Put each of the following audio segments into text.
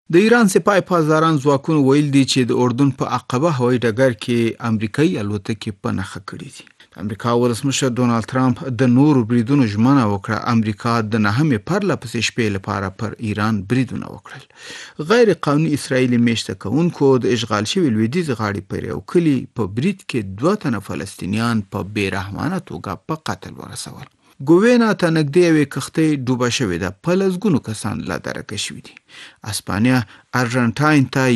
د ایران سپاه پاسداران ځواکونو ویل دي چې د اردن په عقبه هوایي ډګر کې امریکایي الوتکې په نښه کړې دي. د امریکا ولسمشر ډونالد ترامپ د نورو بریدونو ژمنه وکړه. امریکا د 9مې پرله پسې شپې لپاره پر ایران بریدونه وکړل. غیر قانوني اسرائیلي میشته کوونکو د اشغال شوي لویدیځ غاړې پر یو کلي په برید کې 2 تنه فلسطینیان په بېرحمانه توګه په قتل ورسول. ګوینا ته نږدې یوې کښتۍ ډوبه شوې ده. په لسګونو کسان لا درکه شوي دي. اسپانیا ارجنټاین ته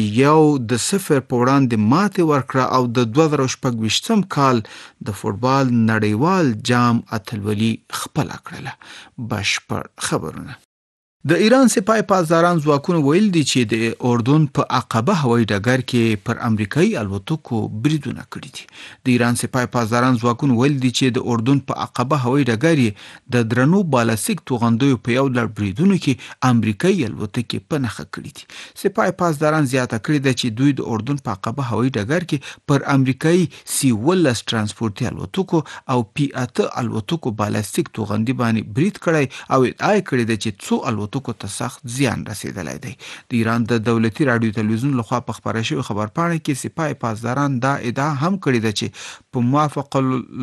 1-0 په وړاندې ماتې ورکړه او د 2026 کال د فوټبال نړیوال جام اتلولي خپله کړله. بشپړ خبرونه. د ایران سپاه پاسداران ځواکونو ویل دي چې د اردن په عقبه هوایي ډګر کې پر امریکایي الوتکو بریدونه کړي دي. د ایران سپاه پاسداران ځواکونو ویل دي چې د اردن په عقبه هوایي ډګر د درنو بالستیک توغندیو په یو لړ بریدونو کې امریکایي الوتکې په نښه کړي دي. سپاه پاسداران زیاته کړې ده چې دوی د اردن په عقبه هوایي ډګر کې پر امریکایي C-17 ترانسپورتي الوتکو او P-8 الوتکو بالستیک توغندي باندې برید کړی او ادعا کړې ده چې څو الوتکو ته سخت زیان رسیدلی دی. د ایران د دولتي راډیو تلویزیون لخوا په خپاره شوې خبرپاڼه کې سپاه پاسداران دا ادعا هم کړې ده چې په موافق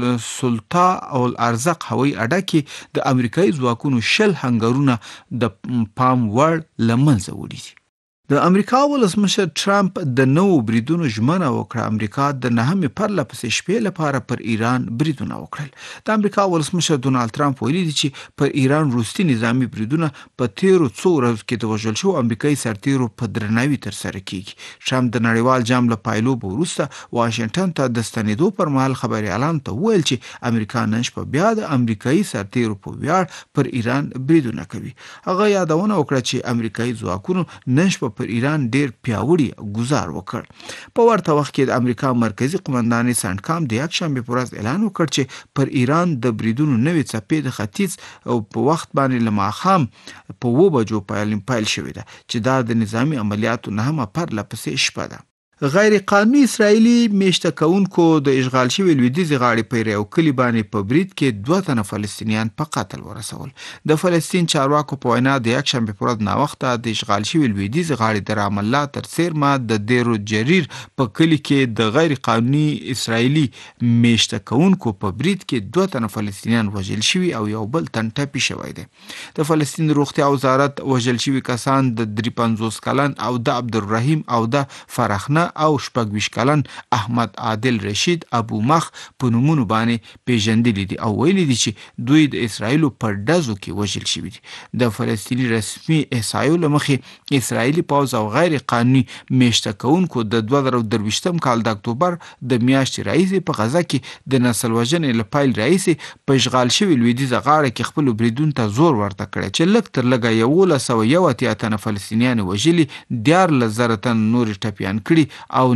السلطه او الارزق هوایي اډه کې د امریکایي ځواکونو 20 هنګرونه د پام وړ له منځه وړي دي. د امریکا ولسمشر ټرمپ د نوو بریدونو ژمنه وکړه. امریکا د 9مې پرله پسې شپې لپاره پر ایران بریدونه وکړل. د امریکا ولسمشر ډونالد ترامپ ویلي دي چې پر ایران روسي نظامي بریدونه په تیرو څو ورځو کې د وژل شوو امریکایي سرتیرو په درناوي ترسره کیږي. ټرمپ د نړیوال جام له پایلو وروسته واشنګټن ته د ستنېدو پر مهال خبريالانو ته وویل چې امریکا نن شپه بیا د امریکایي سرتیرو په ویاړ پر ایران بریدونه کوي. هغه یادونه وکړه چې امریکایي ځواکونو نن شپه پر ایران ډیر پیاوړي ګزار وکړ. په ورته وخت کې د امریکا مرکزی قومندانۍ سنټکام د یکشنبې په ورځ اعلان وکړ چې پر ایران د بریدونو نوې څپې د ختیځ او په وخت باندې له ماښام په 2 بجو پیل شوې ده چې دا د نظامی عملیاتو 9مه پرله پسې شپه ده. غیر قانوني اسرائیلي میشته کوونکو د اشغال شوي لویدیځ غاړې پر یو کلي باندې په برید کې 2 تنه فلسطینیان په قتل ورسول. د فلسطین چارواکو په وینا د یکشنبې په ورځ ناوخته د اشغال شوي لویدیځ غاړې د رام الله تر څیرمه د دیرو جریر په کلي کې د غیر قانوني اسرائیلي میشته کوونکو په برید کې 2 تنه فلسطینیان وژل شوي او یو بل تن ټپي شوی دی. د فلسطین روغتیا وزارت وژل شوي کسان د 53 کلن او د عبدالرحیم او د فرخنه او 26 کلن احمد عادل رشید ابو مخ په نومونو باندې پیژندلي دي او ویلي دي چې دوی د اسرائیلو پر ډزو کې وژل شوي دي. د فلسطیني رسمي احصایو له مخې اسرائیلي پوځ او غیر قانوني میشته کوونکو د 2023 کال د اکتوبر د میاشتې راهیسې په غزه کې د نسل وژنې له پیل راهیسې په اشغال شوي لویدیځه غاړه کې خپلو بریدونو ته زور ورته کړی چې لږ تر لږه 1181 تنه فلسطینیان وژلي، 14,000 تنه نورې ټپیان کړي او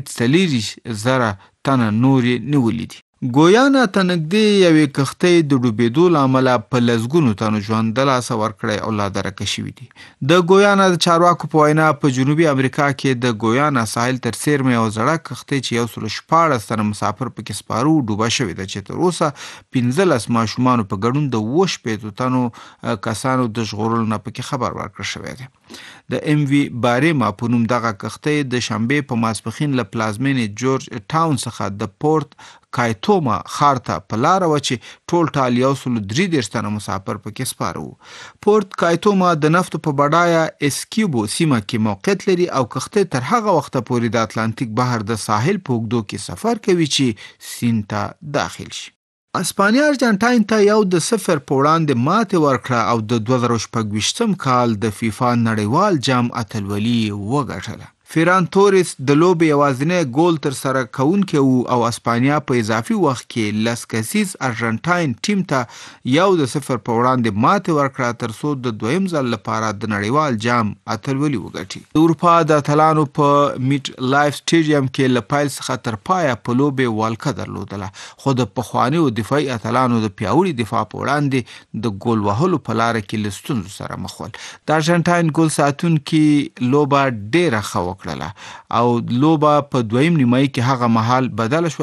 نږدې 40,000 تنه نورې نیولي دي. ګویانا ته نږدې یوې کښتۍ د ډوبېدو له امله په لسګونو تنو ژوند د لاسه ورکړی او لا درکه شوي دي. د ګویانا د چارواکو په وینا په جنوبي امریکا کې د ګویانا ساحل تر څیرمه یو زړه کښتۍ چې 114 تنه مسافر پکې سپاره وو ډوبه شوې ده چې تر اوسه 15 ماشومانو په ګډون د 28 تنو کسانو د ژغورلو نه پکې خبر ورکړل شوی دی. د MV باریما په نوم دغه کښتۍ د شنبې په ماسپښین له پلازمینې جورج ټاون څخه د پورت کایتوما ښار ته په لاره وه چې ټول ټال 133 تنه مسافر پکې سپاره وو. پورت کایتوما د نفتو په بډایه اسکیبو سیمه کې موقعیت لري او کښتۍ تر هغه وخته پورې د اتلانتیک بحر د ساحل په اوږدو کې سفر کوي چې سیند ته داخل شي. اسپانیا ارجنټاین ته 1-0 په وړاندې ماتې ورکړه او د 2026 کال د فیفا نړیوال جام اتلولي وګټله. فیران تورس د لوبې یوازینی ګول تر سره کوونکی وو او اسپانیا په اضافي وخت کې لس کسیز ارجنټاین ټیم ته 1-0 په وړاندې ماتې ورکړه تر څو د دویم ځل لپاره د نړیوال جام اتلولي وګټي. د اروپا د اتلانو په میټ لایف سټیډیم کې له پیل څخه تر پایه په لوبې والکه درلودله، خو د پخوانیو دفاعي اتلانو د پیاوړي دفاع په وړاندې د ګول وهلو په لاره کې له ستونزو سره مخ ول. د ارجنټاین ګول ساتونکي لوبه ډیره ښه وکړله او لوبه په دویم نیمایي کې هغه مهال بدله شوه